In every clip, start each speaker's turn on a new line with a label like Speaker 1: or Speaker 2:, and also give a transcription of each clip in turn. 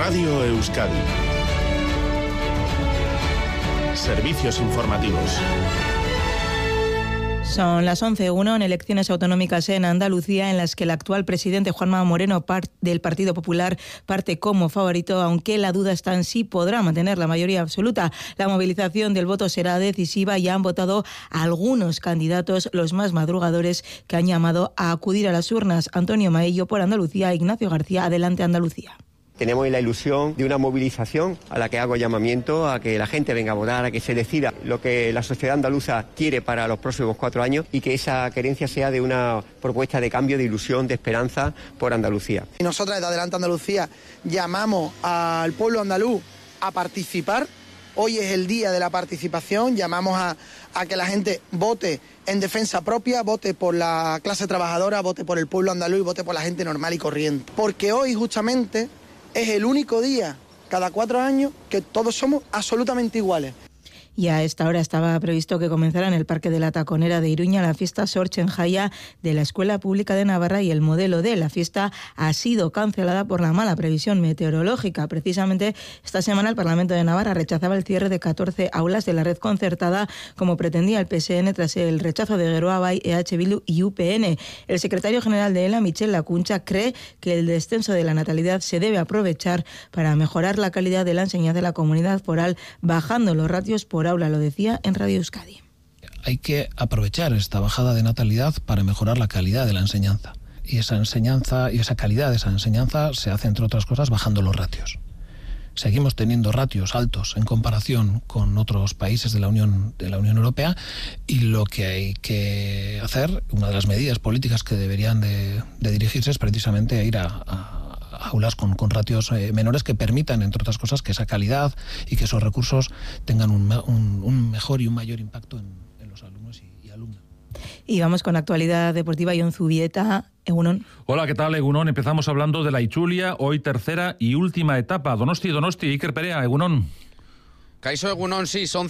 Speaker 1: Radio Euskadi. Servicios informativos.
Speaker 2: Son las 11:01 en elecciones autonómicas en Andalucía, en las que el actual presidente Juanma Moreno del Partido Popular parte como favorito, aunque la duda está en si podrá mantener la mayoría absoluta. La movilización del voto será decisiva y han votado algunos candidatos, los más madrugadores, que han llamado a acudir a las urnas. Antonio Maello por Andalucía, Ignacio García, Adelante Andalucía.
Speaker 3: Tenemos la ilusión de una movilización a la que hago llamamiento a que la gente venga a votar, a que se decida lo que la sociedad andaluza quiere para los próximos 4 años y que esa querencia sea de una propuesta de cambio, de ilusión, de esperanza por Andalucía.
Speaker 4: Y nosotras desde Adelante Andalucía llamamos al pueblo andaluz a participar. Hoy es el día de la participación, llamamos a que la gente vote en defensa propia, vote por la clase trabajadora, vote por el pueblo andaluz y vote por la gente normal y corriente. Porque hoy justamente es el único día, cada 4 años, que todos somos absolutamente iguales.
Speaker 2: Y a esta hora estaba previsto que comenzara en el Parque de la Taconera de Iruña la fiesta Sortxen-Jaia de la Escuela Pública de Navarra, y el modelo de la fiesta ha sido cancelada por la mala previsión meteorológica. Precisamente esta semana el Parlamento de Navarra rechazaba el cierre de 14 aulas de la red concertada, como pretendía el PSN tras el rechazo de Geroa Bai, EH Bildu y UPN. El secretario general de ELA, Michel Lacuncha, cree que el descenso de la natalidad se debe aprovechar para mejorar la calidad de la enseñanza de la comunidad foral, bajando los ratios por aula, lo decía en Radio Euskadi.
Speaker 5: Hay que aprovechar esta bajada de natalidad para mejorar la calidad de la enseñanza. Y esa enseñanza y esa calidad de esa enseñanza se hace, entre otras cosas, bajando los ratios. Seguimos teniendo ratios altos en comparación con otros países de la Unión Europea, y lo que hay que hacer, una de las medidas políticas que deberían de dirigirse, es precisamente a ir a aulas con ratios menores, que permitan, entre otras cosas, que esa calidad y que esos recursos tengan un mejor y un mayor impacto en los alumnos y alumnas.
Speaker 2: Y vamos con actualidad deportiva. Jon Zubieta, Egunon.
Speaker 6: Hola, ¿qué tal, Egunon? Empezamos hablando de la Itzulia, hoy tercera y última etapa. Donosti, Iker Perea, Egunon.
Speaker 7: Kaixo Egunon, sí, son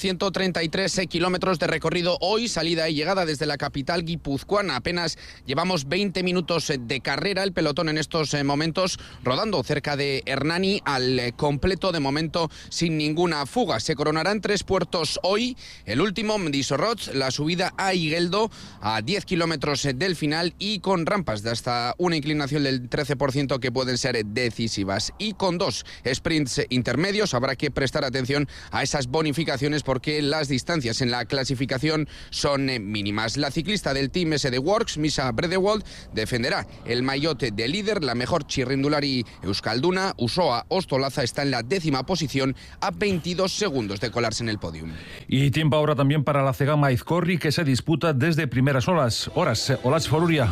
Speaker 7: 133 kilómetros de recorrido hoy, salida y llegada desde la capital guipuzcoana. Apenas llevamos 20 minutos de carrera, el pelotón en estos momentos rodando cerca de Hernani al completo, de momento sin ninguna fuga. Se coronarán 3 puertos hoy, el último, Mendizorrotz, la subida a Igueldo a 10 kilómetros del final y con rampas de hasta una inclinación del 13% que pueden ser decisivas. Y con 2 sprints intermedios habrá que prestar atención a esas bonificaciones porque las distancias en la clasificación son mínimas. La ciclista del Team SD Works, Misa Bredewald, defenderá el maillot de líder. La mejor txirrindulari euskalduna, Usoa Ostolaza, está en la 10ª posición a 22 segundos de colarse en el podium.
Speaker 6: Y tiempo ahora también para la Cegama Aizkorri, que se disputa desde primeras horas. Olatz Foruria.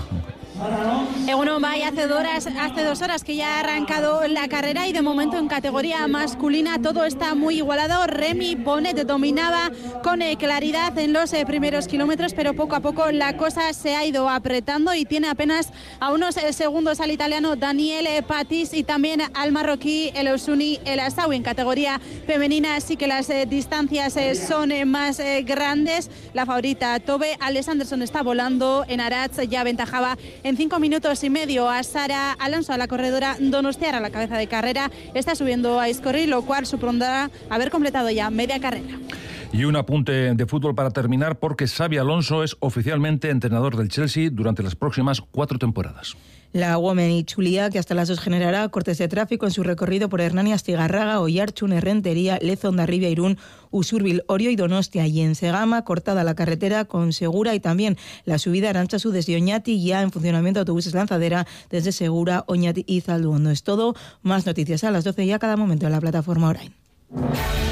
Speaker 8: Bueno, hace 2 horas que ya ha arrancado la carrera, y de momento en categoría masculina todo está muy igualado. Remy Bonnet dominaba con claridad en los primeros kilómetros, pero poco a poco la cosa se ha ido apretando y tiene apenas a unos segundos al italiano Daniel Patis y también al marroquí El Osuni El Asawi. En categoría femenina sí que las distancias son más grandes. La favorita Tobe Alessanderson está volando en Aratz, ya aventajaba en 5 minutos y medio a Sara Alonso, a la corredora donostiarra. A la cabeza de carrera está subiendo a Aizkorri, lo cual supondrá haber completado ya media carrera.
Speaker 6: Y un apunte de fútbol para terminar, porque Xabi Alonso es oficialmente entrenador del Chelsea durante las próximas 4 temporadas.
Speaker 2: La Women Itzulia, que hasta las 2 generará cortes de tráfico en su recorrido por Hernani, Astigarraga, Oiartzun, Errentería, Lezo, Hondarribia, Irún, Usurbil, Orio y Donostia. Y en Segama, cortada la carretera con Segura y también la subida a Arantzazu desde Oñati, ya en funcionamiento autobuses lanzadera desde Segura, Oñati y Zalduondo. Es todo. Más noticias a las 12 y a cada momento en la plataforma Orain.